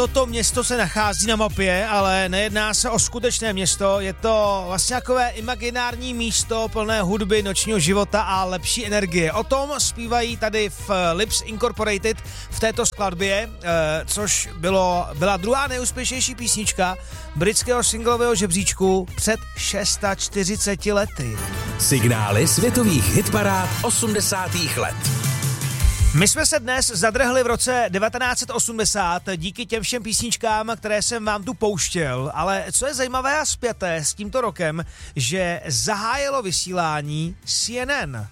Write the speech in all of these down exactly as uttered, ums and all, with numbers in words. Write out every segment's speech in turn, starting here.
Toto město se nachází na mapě, ale nejedná se o skutečné město, je to vlastně takové imaginární místo plné hudby, nočního života a lepší energie. O tom zpívají tady v Lips Incorporated v této skladbě, eh, což bylo, byla druhá nejúspěšnější písnička britského singlového žebříčku před čtyřiceti šesti lety. Signály světových hitparád osmdesátých let. My jsme se dnes zadrhli v roce devatenáct set osmdesát díky těm všem písničkám, které jsem vám tu pouštěl, ale co je zajímavé a spjaté s tímto rokem, že zahájilo vysílání C N N.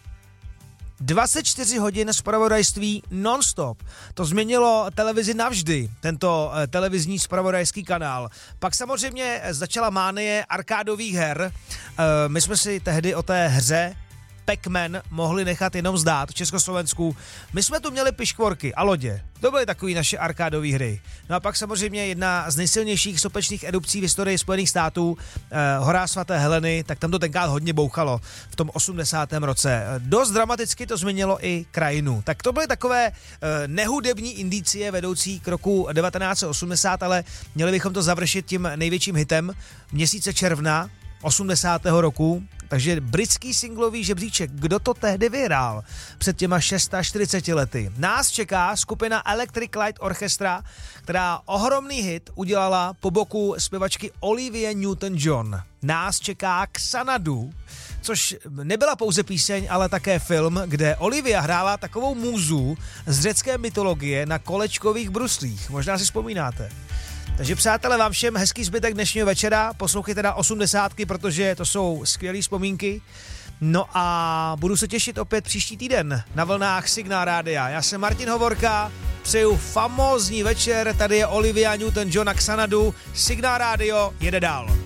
dvacet čtyři hodin zpravodajství non-stop. To změnilo televizi navždy, tento eh, televizní zpravodajský kanál. Pak samozřejmě začala mánie arkádových her. Eh, my jsme si tehdy o té hře Pac-Man mohli nechat jenom zdát v Československu. My jsme tu měli piškvorky a lodě. To byly takový naše arkádové hry. No a pak samozřejmě jedna z nejsilnějších sopečných erupcí v historii Spojených států, eh, hora svaté Heleny, tak tam to tenkrát hodně bouchalo v tom osmdesátém roce. Dost dramaticky to změnilo i krajinu. Tak to byly takové eh, nehudební indicie vedoucí k roku devatenáct set osmdesát, ale měli bychom to završit tím největším hitem měsíce června osmdesátého roku. Takže britský singlový žebříček, kdo to tehdy vyhrál před těma čtyřiceti šesti lety. Nás čeká skupina Electric Light Orchestra, která ohromný hit udělala po boku zpěvačky Olivia Newton-John. Nás čeká Xanadu, což nebyla pouze píseň, ale také film, kde Olivia hrála takovou můzu z řecké mytologie na kolečkových bruslích. Možná si vzpomínáte. Takže přátelé, vám všem hezký zbytek dnešního večera, poslouchejte teda osmdesátky, protože to jsou skvělé vzpomínky. No a budu se těšit opět příští týden na vlnách Signál Rádia. Já jsem Martin Hovorka, přeju famózní večer, tady je Olivia Newton-John a Xanadu, Signál Rádio jede dál.